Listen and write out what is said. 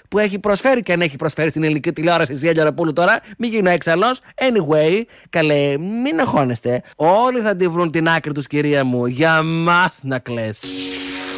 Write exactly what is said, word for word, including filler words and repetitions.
που έχει προσφέρει και αν έχει προσφέρει στην ελληνική τηλεόραση η Αγγελοπούλου τώρα. Μην γίνω έξαλλος. Anyway, καλέ, μην αγχώνεστε. Όλοι θα τη βρουν την άκρη τους, κυρία μου. Για μας να κλαις.